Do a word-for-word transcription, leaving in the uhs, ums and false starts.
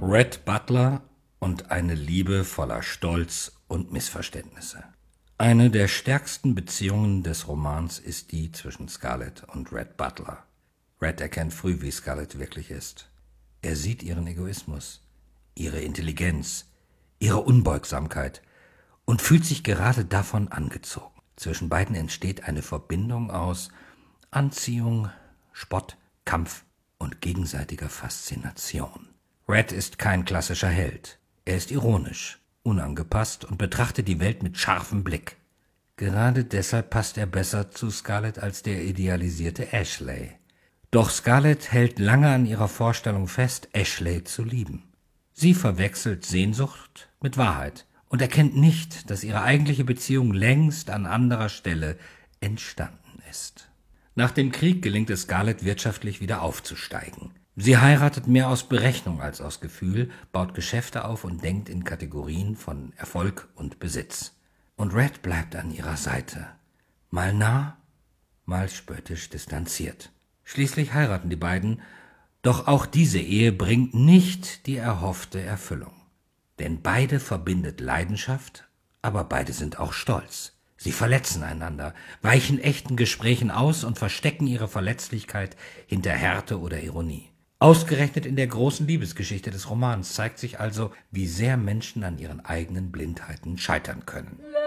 Red Butler und eine Liebe voller Stolz und Missverständnisse. Eine der stärksten Beziehungen des Romans ist die zwischen Scarlett und Red Butler. Red erkennt früh, wie Scarlett wirklich ist. Er sieht ihren Egoismus, ihre Intelligenz, ihre Unbeugsamkeit und fühlt sich gerade davon angezogen. Zwischen beiden entsteht eine Verbindung aus Anziehung, Spott, Kampf und gegenseitiger Faszination. Red ist kein klassischer Held. Er ist ironisch, unangepasst und betrachtet die Welt mit scharfem Blick. Gerade deshalb passt er besser zu Scarlett als der idealisierte Ashley. Doch Scarlett hält lange an ihrer Vorstellung fest, Ashley zu lieben. Sie verwechselt Sehnsucht mit Wahrheit und erkennt nicht, dass ihre eigentliche Beziehung längst an anderer Stelle entstanden ist. Nach dem Krieg gelingt es Scarlett wirtschaftlich wieder aufzusteigen. Sie heiratet mehr aus Berechnung als aus Gefühl, baut Geschäfte auf und denkt in Kategorien von Erfolg und Besitz. Und Red bleibt an ihrer Seite. Mal nah, mal spöttisch distanziert. Schließlich heiraten die beiden, doch auch diese Ehe bringt nicht die erhoffte Erfüllung. Denn beide verbindet Leidenschaft, aber beide sind auch stolz. Sie verletzen einander, weichen echten Gesprächen aus und verstecken ihre Verletzlichkeit hinter Härte oder Ironie. Ausgerechnet in der großen Liebesgeschichte des Romans zeigt sich also, wie sehr Menschen an ihren eigenen Blindheiten scheitern können.